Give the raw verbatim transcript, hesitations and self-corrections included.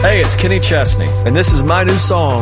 Hey, it's Kenny Chesney, and this is my new song,